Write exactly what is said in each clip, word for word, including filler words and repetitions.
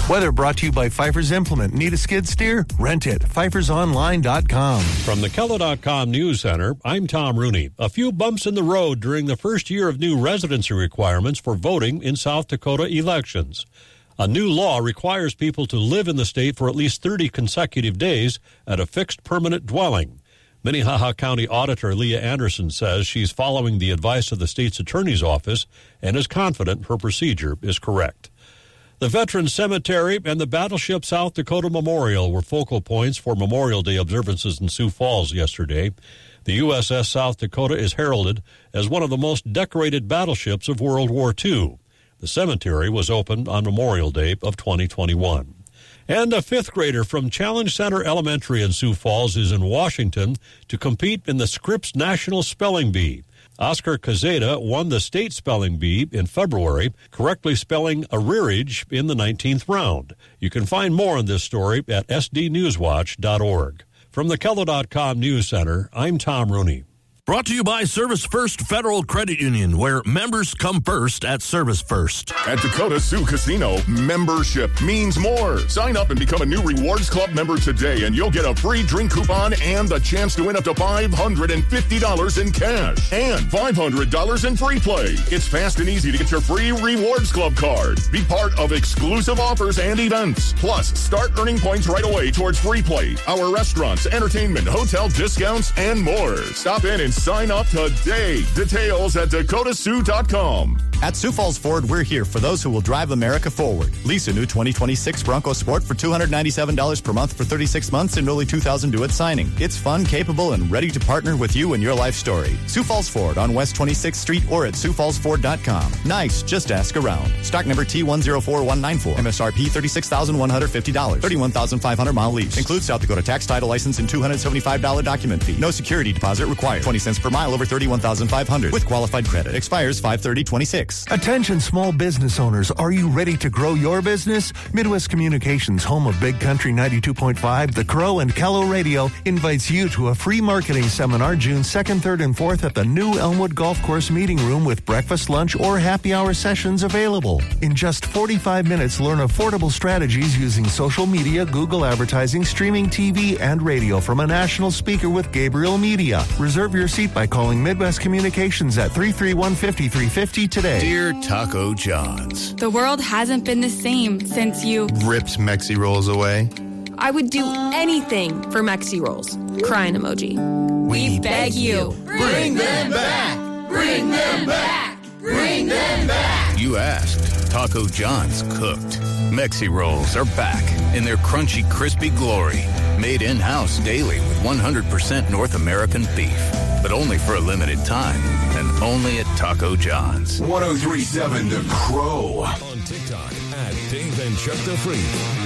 Weather brought to you by Pfeiffer's Implement. Need a skid steer? Rent it. Pfeiffer's Online dot com. From the Kello dot com News Center, I'm Tom Rooney. A few bumps in the road during the first year of new residency requirements for voting in South Dakota elections. A new law requires people to live in the state for at least thirty consecutive days at a fixed permanent dwelling. Minnehaha County Auditor Leah Anderson says she's following the advice of the state's attorney's office and is confident her procedure is correct. The Veterans Cemetery and the Battleship South Dakota Memorial were focal points for Memorial Day observances in Sioux Falls yesterday. The U S S South Dakota is heralded as one of the most decorated battleships of World War Two. The cemetery was opened on Memorial Day of twenty twenty-one. And a fifth grader from Challenge Center Elementary in Sioux Falls is in Washington to compete in the Scripps National Spelling Bee. Oscar Cazeda won the state spelling bee in February, correctly spelling arrearage in the nineteenth round. You can find more on this story at s d news watch dot org. From the Kello dot com News Center, I'm Tom Rooney. Brought to you by Service First Federal Credit Union, where members come first at Service First. At Dakota Sioux Casino, membership means more. Sign up and become a new Rewards Club member today, and you'll get a free drink coupon and the chance to win up to five hundred fifty dollars in cash and five hundred dollars in free play. It's fast and easy to get your free Rewards Club card. Be part of exclusive offers and events. Plus, start earning points right away towards free play, our restaurants, entertainment, hotel discounts, and more. Stop in and sign up today. Details at dakota sioux dot com. At Sioux Falls Ford, we're here for those who will drive America forward. Lease a new twenty twenty-six Bronco Sport for two hundred ninety-seven dollars per month for thirty-six months and only two thousand dollars due at signing. It's fun, capable, and ready to partner with you in your life story. Sioux Falls Ford on West twenty-sixth Street or at sioux falls ford dot com. Nice, just ask around. Stock number T one zero four one nine four. M S R P thirty-six thousand one hundred fifty dollars. thirty-one thousand five hundred mile lease. Includes South Dakota tax, title, license, and two hundred seventy-five dollars document fee. No security deposit required. twenty cents per mile over thirty-one thousand five hundred dollars with qualified credit. Expires five thirty twenty-six. Attention small business owners, are you ready to grow your business? Midwest Communications, home of Big Country ninety-two point five, The Crow, and Kello Radio, invites you to a free marketing seminar June second, third, and fourth at the new Elmwood Golf Course Meeting Room with breakfast, lunch, or happy hour sessions available. In just forty-five minutes, learn affordable strategies using social media, Google advertising, streaming T V, and radio from a national speaker with Gabriel Media. Reserve your seat by calling Midwest Communications at three three one, five three five zero today. Dear Taco John's, the world hasn't been the same since you ripped Mexi Rolls away. I would do anything for Mexi Rolls. Crying emoji. We, we beg you. Bring them back. Bring them back. Bring them back. You asked. Taco John's cooked. Mexi Rolls are back in their crunchy, crispy glory. Made in-house daily with one hundred percent North American beef. But only for a limited time. And only at Taco John's. one oh three point seven The Crow. On TikTok at Dave and Chuck the Freak.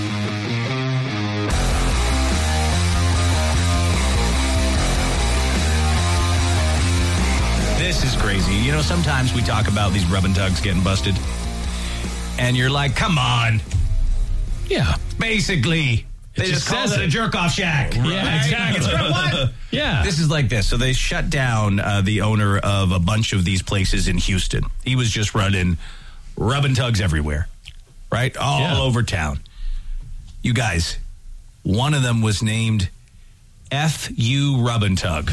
This is crazy. You know, sometimes we talk about these rub and tugs getting busted. And you're like, come on. Yeah. Basically. They It just, just call says it a jerk-off shack. Yeah, exactly. It's, what? Yeah. This is like this. So they shut down uh, the owner of a bunch of these places in Houston. He was just running rub and tugs everywhere, right? All Yeah. over town. You guys, one of them was named F U Rub and Tug.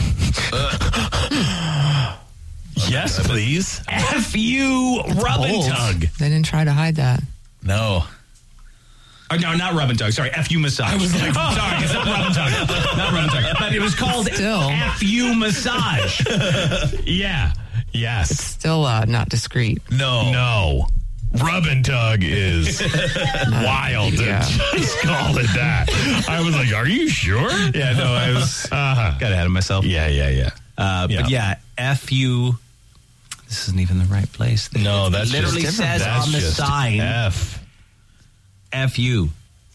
Yes, please. F U Rub and Tug. They didn't try to hide that. No. Oh, no, not rub and tug. Sorry, F U massage. I was like, sorry, it's not rub and tug. Not rub and tug. But it was called Still. F U massage. Yeah. Yes. It's still uh, not discreet. No. No. Rub and tug is wild to Yeah. just call it that. I was like, are you sure? Yeah, no, I was uh-huh. got ahead of myself. Yeah, yeah, yeah. Uh, yeah. But yeah, F U. This isn't even the right place. No, that's it literally just says that's on the just sign F. F U.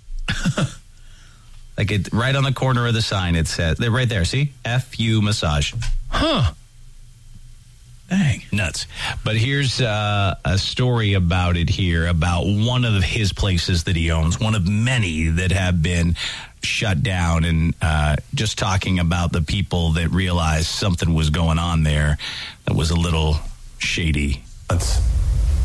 Like it right on the corner of the sign, it says, they're right there, see? F U massage. Huh. Dang. Nuts. But here's uh, a story about it here, about one of his places that he owns, one of many that have been shut down, and uh, just talking about the people that realized something was going on there that was a little shady.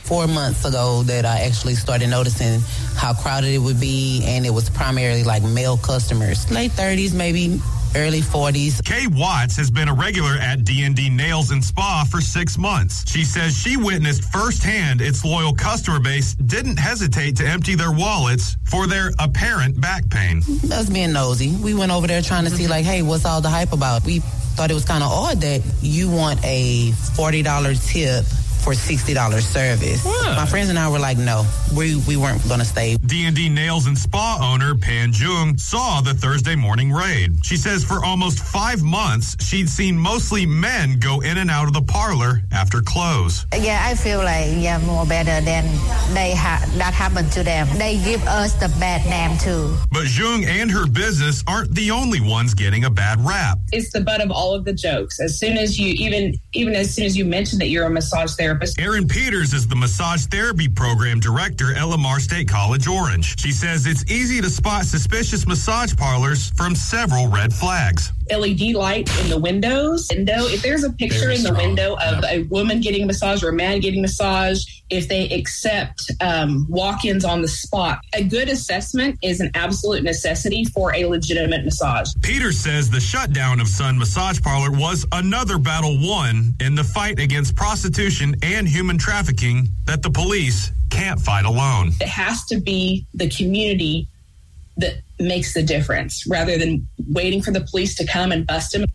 four months ago that I actually started noticing how crowded it would be, and it was primarily like male customers, late thirties, maybe early forties. Kay Watts has been a regular at D and D Nails and Spa for six months. She says she witnessed firsthand its loyal customer base didn't hesitate to empty their wallets for their apparent back pain. Us being nosy, we went over there trying to see like, hey, what's all the hype about? We thought it was kind of odd that you want a forty dollars tip for sixty dollars service. What? My friends and I were like, no, we, we weren't going to stay. D and D Nails and Spa owner Pan Jung saw the Thursday morning raid. She says for almost five months, she'd seen mostly men go in and out of the parlor after close. Yeah, I feel like, yeah, more better than they ha- that happened to them. They give us the bad name too. But Jung and her business aren't the only ones getting a bad rap. It's the butt of all of the jokes. As soon as you, even, even as soon as you mention that you're a massage therapist, Erin Peters is the massage therapy program director at Lamar State College Orange. She says it's easy to spot suspicious massage parlors from several red flags. L E D light in the windows. Window. If there's a picture Very in the strong. window of yeah. a woman getting a massage or a man getting a massage, if they accept um, walk-ins on the spot, a good assessment is an absolute necessity for a legitimate massage. Peters says the shutdown of Sun Massage Parlor was another battle won in the fight against prostitution and human trafficking that the police can't fight alone. It has to be the community that makes the difference rather than waiting for the police to come and bust them.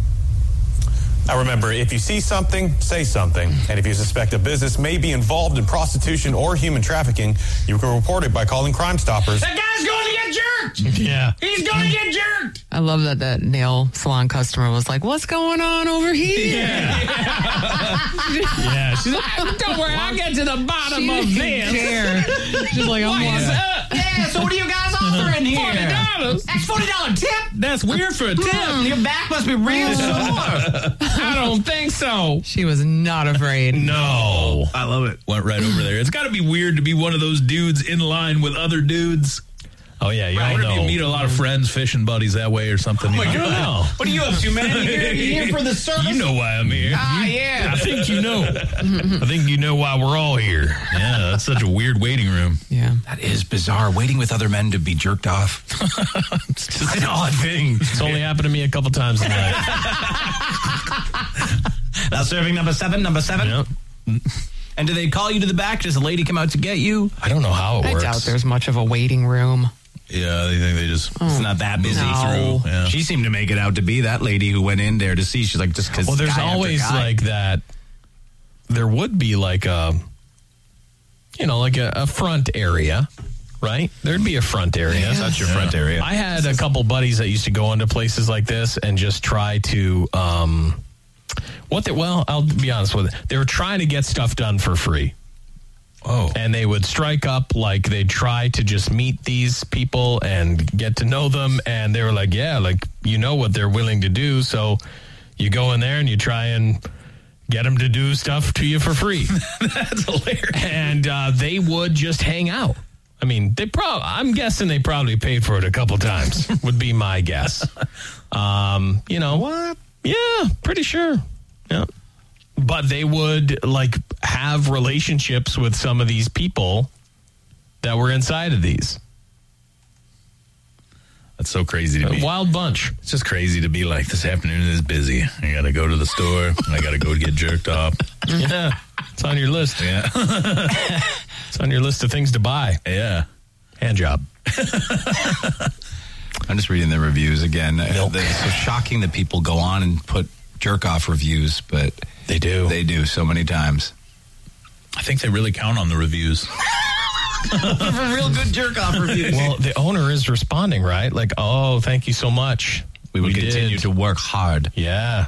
Now remember, if you see something, say something. And if you suspect a business may be involved in prostitution or human trafficking, you can report it by calling Crime Stoppers. That guy's going to get jerked! Yeah. He's going to get jerked! I love that that nail salon customer was like, what's going on over here? Yeah. yeah. She's like, don't worry, I'll get to the bottom she of this. Care. She's like, I'm What's up? Yeah, so what are you guys offering here? forty dollars. That's forty dollars tip? That's weird for a tip. Mm, your back must be real sore. I don't think so. She was not afraid. No. I love it. Went right over there. It's got to be weird to be one of those dudes in line with other dudes. Oh, yeah, you right. all know. You meet a lot of friends, fishing buddies that way or something. Oh, my you know? God. What are you up to, man? You here, you here for the service? You know why I'm here. Ah, yeah. I think you know. I think you know why we're all here. Yeah, that's such a weird waiting room. Yeah. That is bizarre. Waiting with other men to be jerked off. It's just an odd thing. It's only happened to me a couple times in life. Now serving number seven, number seven. Yep. And do they call you to the back? Does a lady come out to get you? I don't know how it I works. doubt there's much of a waiting room. Yeah, they think they just, oh, it's not that busy no. through. Yeah. She seemed to make it out to be that lady who went in there to see. She's like, just because. Well, there's always like that. There would be like a, you know, like a, a front area, right? There'd be a front area. Yeah. That's your yeah. front area. I had a couple buddies that used to go into places like this and just try to, um, what they, well, I'll be honest with you. They were trying to get stuff done for free. Oh. And they would strike up, like they'd try to just meet these people and get to know them. And they were like, yeah, like, you know what they're willing to do. So you go in there and you try and get them to do stuff to you for free. That's hilarious. And uh, they would just hang out. I mean, they probably, I'm guessing they probably paid for it a couple times, would be my guess. Um, you know. What? Yeah, pretty sure. Yeah. But they would like have relationships with some of these people that were inside of these. That's so crazy to A me. wild bunch. It's just crazy to be like, this afternoon is busy. I got to go to the store. And I got to go get jerked off. Yeah, it's on your list. Yeah. It's on your list of things to buy. Yeah. Hand job. I'm just reading the reviews again. Milk. It's so shocking that people go on and put jerk off reviews, but they do. They do so many times. I think they really count on the reviews. For real good jerk off reviews. Well, the owner is responding, right? Like, oh, thank you so much. We will continue did. to work hard. Yeah.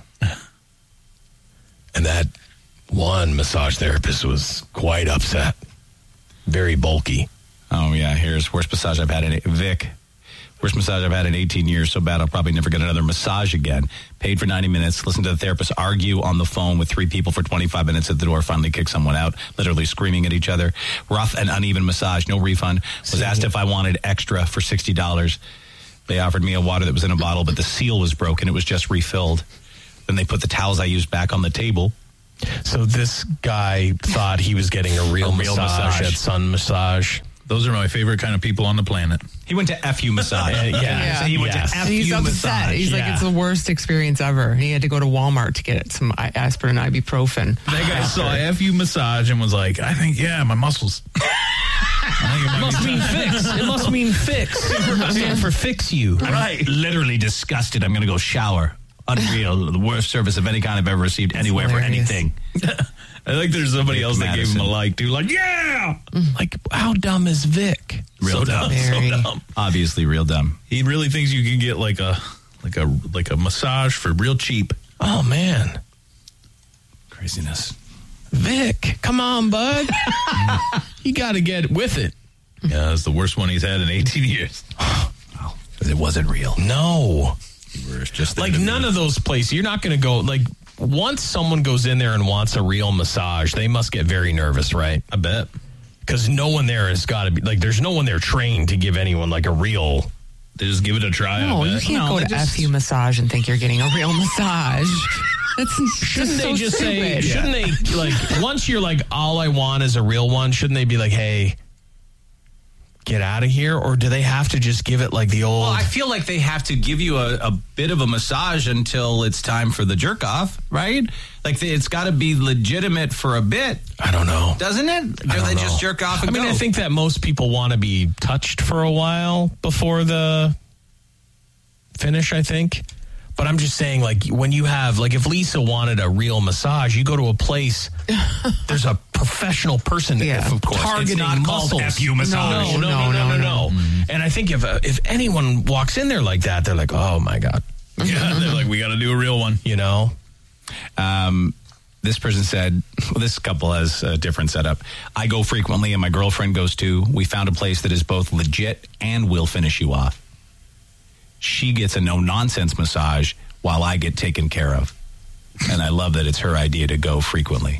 And that one massage therapist was quite upset. Very bulky. Oh, yeah. Here's worst massage I've had in eight. Vic. Worst massage I've had in eighteen years. So bad I'll probably never get another massage again. Paid for ninety minutes. Listened to the therapist argue on the phone with three people for twenty-five minutes at the door. Finally kicked someone out. Literally screaming at each other. Rough and uneven massage. No refund. Was asked if I wanted extra for sixty dollars. They offered me a water that was in a bottle, but the seal was broken. It was just refilled. Then they put the towels I used back on the table. So this guy thought he was getting a real, A real massage, massage. at Sun Massage. Those are my favorite kind of people on the planet. He went to F U Massage. Uh, yeah. Yeah. So he went Yes. to F And U he's upset. Massage. He's like, yeah. it's the worst experience ever. He had to go to Walmart to get some i- aspirin and ibuprofen. That guy saw F U Massage and was like, I think, yeah, my muscles. I think it It might must be mean time. fix. It must mean fix. Stand for fix you. Right. Literally disgusted. I'm going to go shower. Unreal. The worst service of any kind I've ever received anywhere for hilarious. anything. I think there's somebody Vic else that gave him a Madison. like, too. Like, yeah! Like, how dumb is Vic? Real so dumb. dumb. Very. So dumb. Obviously real dumb. He really thinks you can get like a like a like a massage for real cheap. Oh, man. Craziness. Vic, come on, bud. You got to get with it. Yeah, that's the worst one he's had in eighteen years. Well, it wasn't real. No. You were just Like, none of those places, you're not going to go, like, once someone goes in there and wants a real massage, they must get very nervous, right? I bet. Because no one there has got to be, like, there's no one there trained to give anyone, like, a real. They just give it a try. No, I you bet. can't No, go they to just- F U Massage and think you're getting a real massage. That's Shouldn't just they so just say, stupid. shouldn't they, like, once you're like, all I want is a real one, shouldn't they be like, hey, get out of here? Or do they have to just give it like the old. Well, I feel like they have to give you a, a bit of a massage until it's time for the jerk off, right? Like they, it's got to be legitimate for a bit. I don't know. Doesn't it? I Do don't they know. just jerk off and I mean, go? I think that most people want to be touched for a while before the finish, I think. But I'm just saying, like, when you have, like, if Lisa wanted a real massage, you go to a place, there's a professional person Yeah, of of course. targeting It's not called muscles. F U massage. No, no, no, no, no, no. And I think if uh, if anyone walks in there like that, they're like, oh, my God. Yeah, they're like, we got to do a real one. You know? Um, this person said, well, this couple has a different setup. I go frequently and my girlfriend goes too. We found a place that is both legit and will finish you off. She gets a no-nonsense massage while I get taken care of. And I love that it's her idea to go frequently.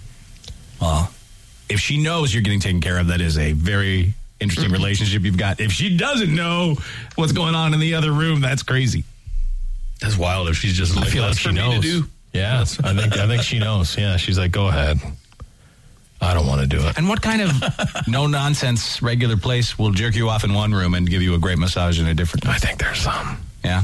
Well, if she knows you're getting taken care of, that is a very interesting relationship you've got. If she doesn't know what's going on in the other room, that's crazy. That's wild if she's just I like, feel like that's she for me to knows. do. Yeah, I think I think she knows. Yeah, she's like, go ahead. I don't want to do it. And what kind of no-nonsense regular place will jerk you off in one room and give you a great massage in a different? I think there's some. Yeah.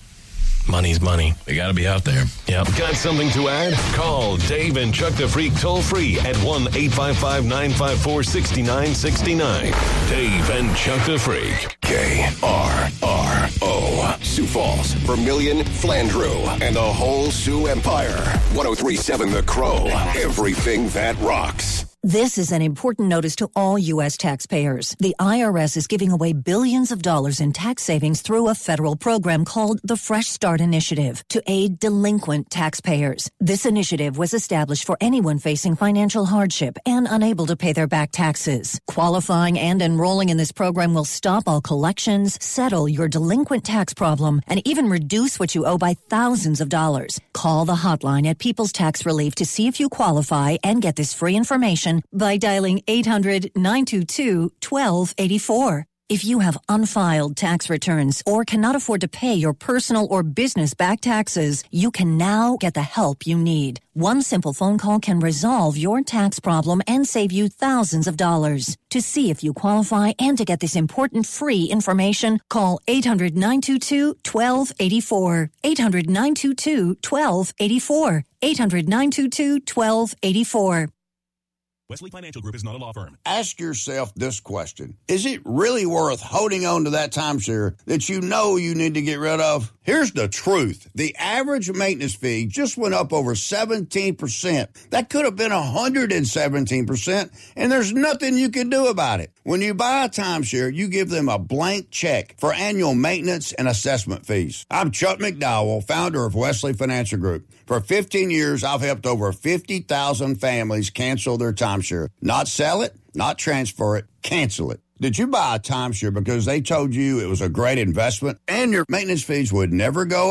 Money's money. They got to be out there. Yep. Got something to add? Call Dave and Chuck the Freak toll free at one eight five five, nine five four, six nine six nine. Dave and Chuck the Freak. K R R O. Sioux Falls, Vermilion, Flandreau, and the whole Sioux Empire. one oh three point seven The Crow. Everything that rocks. This is an important notice to all U S taxpayers. The I R S is giving away billions of dollars in tax savings through a federal program called the Fresh Start Initiative to aid delinquent taxpayers. This initiative was established for anyone facing financial hardship and unable to pay their back taxes. Qualifying and enrolling in this program will stop all collections, settle your delinquent tax problem, and even reduce what you owe by thousands of dollars. Call the hotline at People's Tax Relief to see if you qualify and get this free information by dialing eight hundred, nine two two, one two eight four. If you have unfiled tax returns or cannot afford to pay your personal or business back taxes, you can now get the help you need. One simple phone call can resolve your tax problem and save you thousands of dollars. To see if you qualify and to get this important free information, call eight hundred, nine two two, one two eight four. eight hundred, nine two two, one two eight four. eight hundred, nine two two, one two eight four. Wesley Financial Group is not a law firm. Ask yourself this question. Is it really worth holding on to that timeshare that you know you need to get rid of? Here's the truth. The average maintenance fee just went up over seventeen percent. That could have been one hundred seventeen percent, and there's nothing you can do about it. When you buy a timeshare, you give them a blank check for annual maintenance and assessment fees. I'm Chuck McDowell, founder of Wesley Financial Group. For fifteen years, I've helped over fifty thousand families cancel their timeshare. Not sell it, not transfer it, cancel it. Did you buy a timeshare because they told you it was a great investment and your maintenance fees would never go up?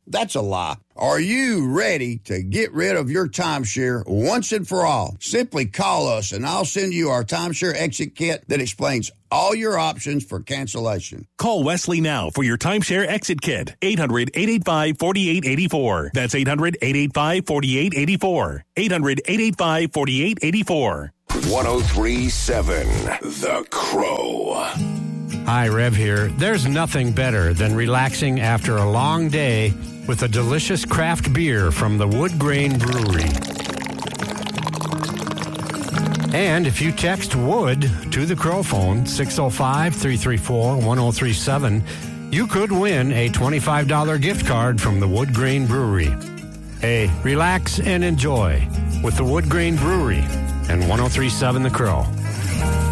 That's a lie. Are you ready to get rid of your timeshare once and for all? Simply call us and I'll send you our timeshare exit kit that explains all your options for cancellation. Call Wesley now for your timeshare exit kit. eight hundred, eight eight five, four eight eight four. That's eight hundred, eight eight five, four eight eight four. eight hundred, eight eight five, four eight eight four. one oh three point seven The Crow. Hi, Rev here. There's nothing better than relaxing after a long day with a delicious craft beer from the Wood Grain Brewery. And if you text WOOD to the Crow phone, six oh five, three three four, one oh three seven, you could win a twenty-five dollars gift card from the Wood Grain Brewery. Hey, relax and enjoy with the Wood Grain Brewery and one oh three point seven The Crow.